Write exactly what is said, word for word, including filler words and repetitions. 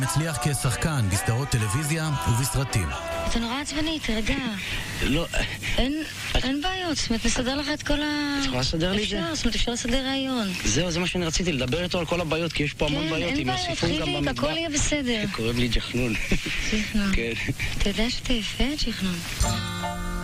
מצליח כשחקן בסדרות טלוויזיה ובסרטים. אתה נורא עצבני, תרגע. לא... אין, אין בעיות, זאת אומרת, נסדר לך את כל ה... את יכולה לסדר לי את זה? אפשר, זאת אומרת, אפשר לסדר רעיון. זהו, זה מה שאני רציתי, לדבר איתו על כל הבעיות, כי יש פה המון בעיות. כן, אין בעיות, חיליק, הכל יהיה בסדר. קוראים לי ג'חנון. ג'חנון. כן. אתה יודע שאתה יפה, ג'חנון?